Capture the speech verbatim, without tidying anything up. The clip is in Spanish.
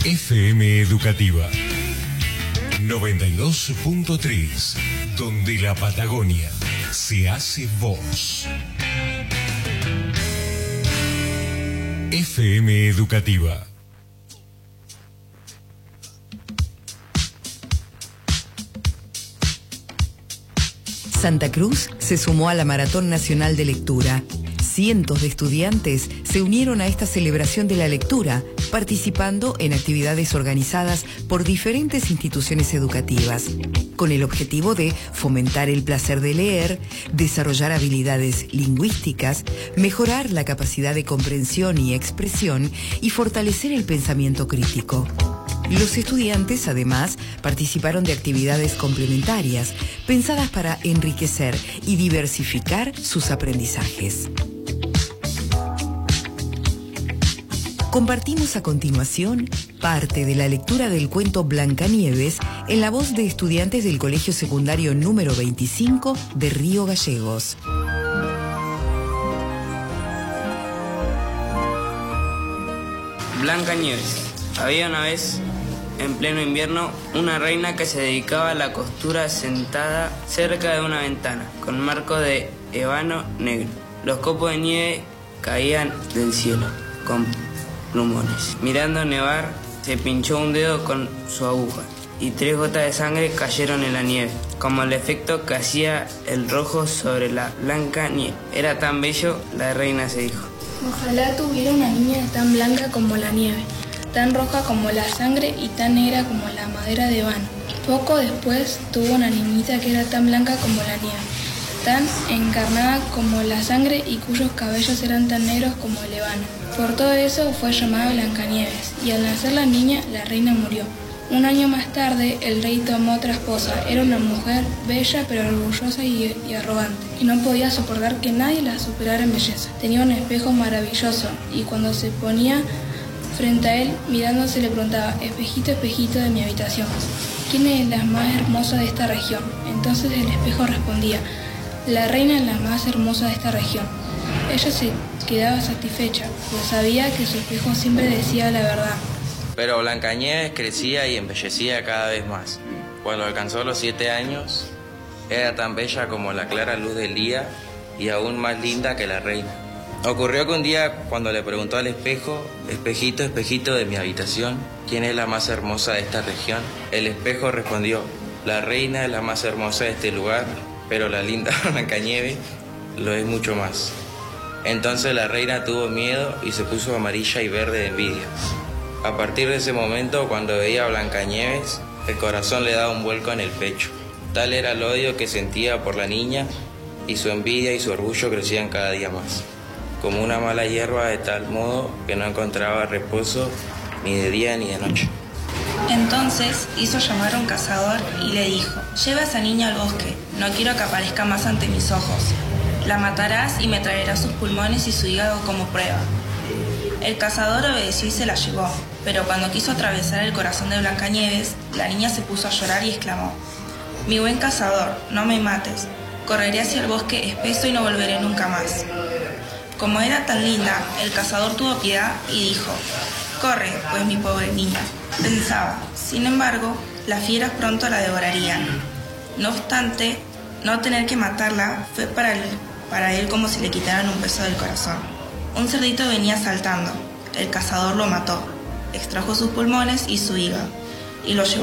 F M Educativa noventa y dos punto tres, donde la Patagonia se hace voz. F M Educativa. Santa Cruz se sumó a la Maratón Nacional de Lectura. Cientos de estudiantes se unieron a esta celebración de la lectura, participando en actividades organizadas por diferentes instituciones educativas, con el objetivo de fomentar el placer de leer, desarrollar habilidades lingüísticas, mejorar la capacidad de comprensión y expresión y fortalecer el pensamiento crítico. Los estudiantes, además, participaron de actividades complementarias, pensadas para enriquecer y diversificar sus aprendizajes. Compartimos a continuación parte de la lectura del cuento Blancanieves en la voz de estudiantes del Colegio Secundario número veinticinco de Río Gallegos. Blancanieves. Había una vez, en pleno invierno, una reina que se dedicaba a la costura sentada cerca de una ventana, con marco de ébano negro. Los copos de nieve caían del cielo, con plumones. Mirando nevar, se pinchó un dedo con su aguja, y tres gotas de sangre cayeron en la nieve, como el efecto que hacía el rojo sobre la blanca nieve. Era tan bello, la reina se dijo: ojalá tuviera una niña tan blanca como la nieve, tan roja como la sangre y tan negra como la madera de ébano. Poco después tuvo una niñita que era tan blanca como la nieve, tan encarnada como la sangre y cuyos cabellos eran tan negros como el ébano. Por todo eso fue llamada Blancanieves, y al nacer la niña, la reina murió. Un año más tarde, el rey tomó otra esposa. Era una mujer bella pero orgullosa y, y arrogante, y no podía soportar que nadie la superara en belleza. Tenía un espejo maravilloso, y cuando se ponía frente a él, mirándose, le preguntaba: espejito, espejito de mi habitación, ¿quién es la más hermosa de esta región? Entonces el espejo respondía: la reina es la más hermosa de esta región. Ella se quedaba satisfecha, pues sabía que su espejo siempre decía la verdad. Pero Blancanieves crecía y embellecía cada vez más. Cuando alcanzó los siete años, era tan bella como la clara luz del día y aún más linda que la reina. Ocurrió que un día, cuando le preguntó al espejo: espejito, espejito de mi habitación, ¿quién es la más hermosa de esta región?, el espejo respondió: la reina es la más hermosa de este lugar, pero la linda Blancanieves lo es mucho más. Entonces la reina tuvo miedo y se puso amarilla y verde de envidia. A partir de ese momento, cuando veía a Blancanieves, el corazón le daba un vuelco en el pecho. Tal era el odio que sentía por la niña, y su envidia y su orgullo crecían cada día más, como una mala hierba, de tal modo que no encontraba reposo ni de día ni de noche. Entonces hizo llamar a un cazador y le dijo: lleva a esa niña al bosque, no quiero que aparezca más ante mis ojos. La matarás y me traerás sus pulmones y su hígado como prueba. El cazador obedeció y se la llevó, pero cuando quiso atravesar el corazón de Blancanieves, la niña se puso a llorar y exclamó: mi buen cazador, no me mates, correré hacia el bosque espeso y no volveré nunca más. Como era tan linda, el cazador tuvo piedad y dijo: corre, pues mi pobre niña. Pensaba, sin embargo, las fieras pronto la devorarían. No obstante, no tener que matarla fue para él, para él como si le quitaran un peso del corazón. Un cerdito venía saltando. El cazador lo mató, extrajo sus pulmones y su hígado, y lo llevó